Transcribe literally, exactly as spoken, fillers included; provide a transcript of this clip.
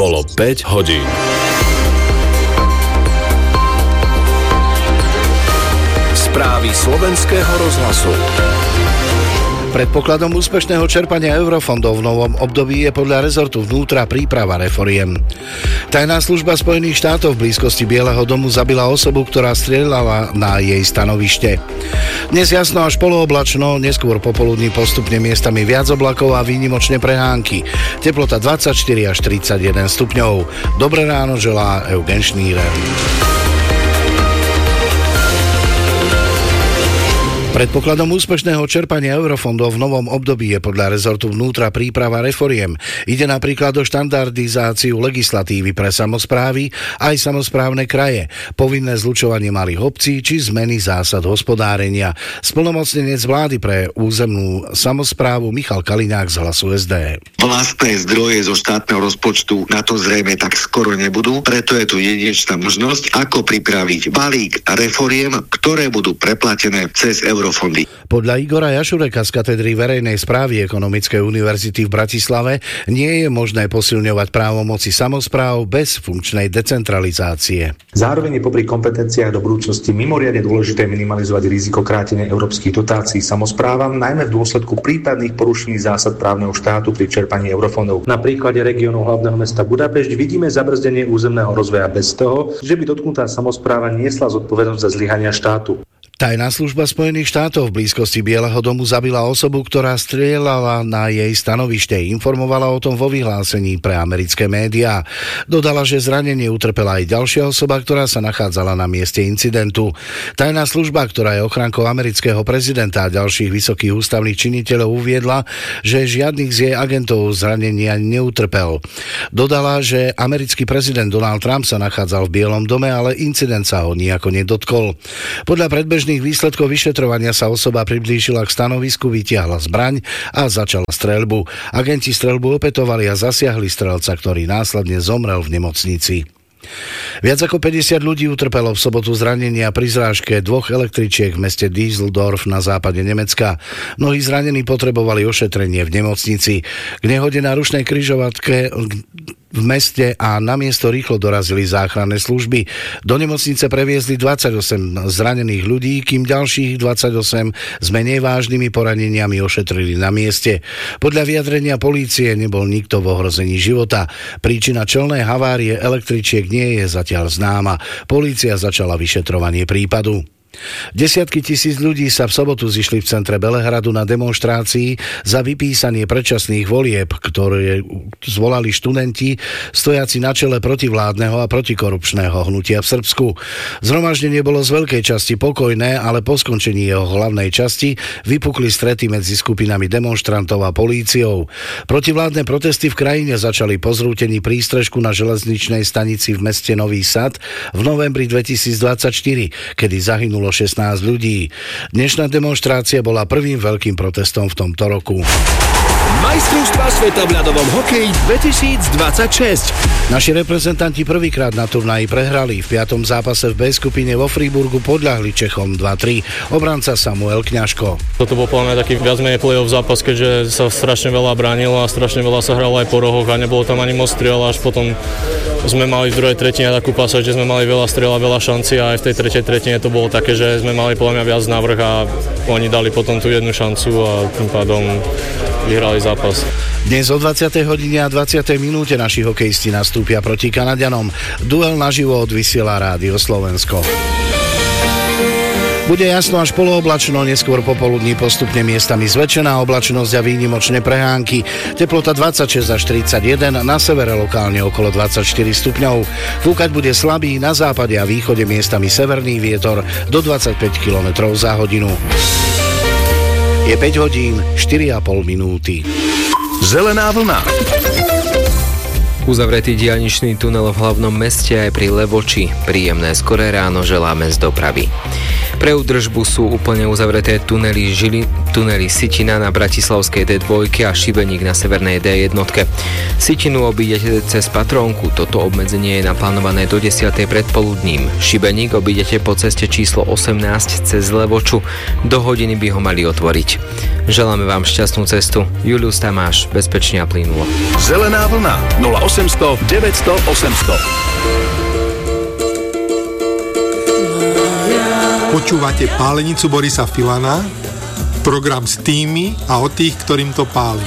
Bolo päť hodín. Správy slovenského rozhlasu. Predpokladom úspešného čerpania eurofondov v novom období je podľa rezortu vnútra príprava reforiem. Tajná služba Spojených štátov v blízkosti Bieleho domu zabila osobu, ktorá strieľala na jej stanovište. Dnes jasno až polooblačno, neskôr popoludní postupne miestami viac oblakov a výnimočné prehánky. Teplota dvadsaťštyri až tridsaťjeden stupňov. Dobré ráno želá Eugen Šnírer. Predpokladom úspešného čerpania eurofondov v novom období je podľa rezortu vnútra príprava reforiem. Ide napríklad o štandardizáciu legislatívy pre samosprávy aj samosprávne kraje, povinné zlučovanie malých obcí či zmeny zásad hospodárenia. Splnomocnenec vlády pre územnú samosprávu Michal Kaliňák z Hlasu es dé. Vlastné zdroje zo štátneho rozpočtu na to zrejme tak skoro nebudú, preto je tu jedinečná možnosť, ako pripraviť balík reforiem, ktoré budú preplatené cez euro. Fondy. Podľa Igora Jašureka z katedry verejnej správy Ekonomickej univerzity v Bratislave nie je možné posilňovať právomoci samospráv bez funkčnej decentralizácie. Zároveň je popri kompetenciách do budúcnosti mimoriadne dôležité minimalizovať riziko krátenia európskych dotácií samosprávam, najmä v dôsledku prípadných porušení zásad právneho štátu pri čerpaní eurofondov. Na príklade regiónu hlavného mesta Budapešť vidíme zabrzdenie územného rozvoja bez toho, že by dotknutá samospráva niesla zodpovednosť za zlyhania štátu. Tajná služba Spojených štátov v blízkosti Bieleho domu zabila osobu, ktorá strieľala na jej stanovište. Informovala o tom vo vyhlásení pre americké médiá. Dodala, že zranenie utrpela aj ďalšia osoba, ktorá sa nachádzala na mieste incidentu. Tajná služba, ktorá je ochrankou amerického prezidenta a ďalších vysokých ústavných činiteľov, uviedla, že žiadnych z jej agentov zranenia neutrpel. Dodala, že americký prezident Donald Trump sa nachádzal v Bielom dome, ale incident sa ho nijako nedotkol. Podľa predbežných výsledkov vyšetrovania sa osoba priblížila k stanovisku, vytiahla zbraň a začala streľbu. Agenti streľbu opätovali a zasiahli strelca, ktorý následne zomrel v nemocnici. Viac ako päťdesiat ľudí utrpelo v sobotu zranenia pri zrážke dvoch električiek v meste Düsseldorf na západe Nemecka. Mnohí zranení potrebovali ošetrenie v nemocnici. K nehode na rušnej križovatke v meste a na miesto rýchlo dorazili záchranné služby. Do nemocnice previezli dvadsaťosem zranených ľudí, kým ďalších dvadsaťosem s menej vážnymi poraneniami ošetrili na mieste. Podľa vyjadrenia polície nebol nikto v ohrození života. Príčina čelnej havárie električiek nie je zatiaľ známa. Polícia začala vyšetrovanie prípadu. Desiatky tisíc ľudí sa v sobotu zišli v centre Belehradu na demonštrácii za vypísanie predčasných volieb, ktoré zvolali študenti stojaci na čele protivládneho a protikorupčného hnutia v Srbsku. Zhromaždenie bolo z veľkej časti pokojné, ale po skončení jeho hlavnej časti vypukli strety medzi skupinami demonštrantov a políciou. Protivládne protesty v krajine začali po zrútení prístrežku na železničnej stanici v meste Nový Sad v novembri dvetisícdvadsaťštyri, kedy zahynul šestnásť ľudí. Dnešná demonštrácia bola prvým veľkým protestom v tomto roku. Majstrovstvá sveta v ľadovom hokeji dvetisícdvadsaťšesť. Naši reprezentanti prvýkrát na turnaji prehrali. V piatom zápase v B skupine vo Fríburgu podľahli Čechom dva tri. Obranca Samuel Kňažko. Toto bol podľa mňa taký viac menej play-off zápas, keďže sa strašne veľa bránilo a strašne veľa sa hralo aj po rohoch a nebolo tam ani moc striel, až potom sme mali v druhej tretine takú pasáž, že sme mali veľa striel a veľa šancí a aj v tej tretej tretine to bolo také, že sme mali podľa mňa viac návrh a oni dali potom tú jednu šancu a tým pádom vyhrali zápas. Dnes o dvadsiatej hodine a dvadsiatej minúte naši hokejisti nastúpia proti Kanaďanom. Duel naživo odvysiela Rádio Slovensko. Bude jasno až polooblačno, neskôr popoludní postupne miestami zväčšená oblačnosť a výnimočné prehánky. Teplota dvadsaťšesť až tridsaťjeden, na severe lokálne okolo dvadsaťštyri stupňov. Fúkať bude slabý, na západe a východe miestami severný vietor do dvadsaťpäť kilometrov za hodinu. Je päť hodín, štyri a pol minúty. Zelená vlna. Uzavretý diaľničný tunel v hlavnom meste aj pri Levoči. Príjemné skoré ráno želáme z dopravy. Pre údržbu sú úplne uzavreté tunely Žili, tunely Sitina na bratislavskej dé dva a Šibeník na severnej dé jedna. Sitinu obídete cez Patrónku, toto obmedzenie je naplánované do desiatej predpoludním. Šibeník obídete po ceste číslo osemnásť cez Levoču, do hodiny by ho mali otvoriť. Želáme vám šťastnú cestu. Julius Tamáš, bezpečne a plynulo. Zelená vlna nula osem osemsto deväťsto osemsto. Počúvate Pálenicu Borisa Filana, program s tými a o tých, ktorým to páli.